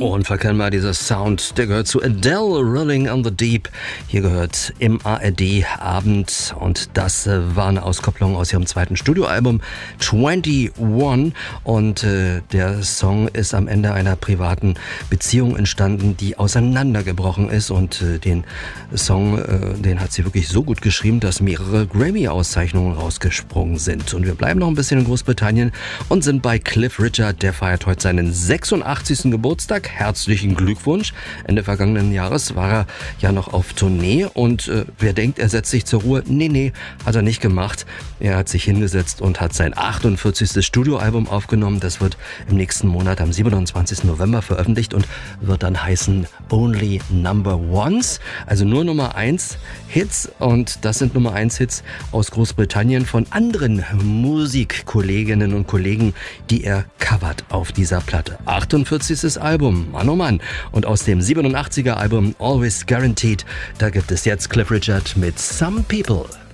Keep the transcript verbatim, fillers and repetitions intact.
Unverkennbar dieser Sound, der gehört zu Adele, Rolling on the Deep. Hier gehört im A R D-Abend und das äh, war eine Auskopplung aus ihrem zweiten Studioalbum einundzwanzig und äh, der Song ist am Ende einer privaten Beziehung entstanden, die auseinandergebrochen ist und äh, den Song, äh, den hat sie wirklich so gut geschrieben, dass mehrere Grammy-Auszeichnungen rausgesprungen sind. Und wir bleiben noch ein bisschen in Großbritannien und sind bei Cliff Richard, der feiert heute seinen sechsundachtzigsten Geburtstag. Herzlichen Glückwunsch. Ende vergangenen Jahres war er ja noch auf Tournee und äh, wer denkt, er setzt sich zur Ruhe? Nee, nee, hat er nicht gemacht. Er hat sich hingesetzt und hat sein achtundvierzigstes Studioalbum aufgenommen. Das wird im nächsten Monat am siebenundzwanzigsten November veröffentlicht und wird dann heißen Only Number Ones, also nur Nummer eins Hits, und das sind Nummer eins Hits aus Großbritannien von anderen Musikkolleginnen und Kollegen, die er covert auf dieser Platte. achtundvierzigstes Album, Mann oh Mann. Und aus dem siebenundachtziger Album Always Guaranteed, da gibt es jetzt Cliff Richard mit Some People.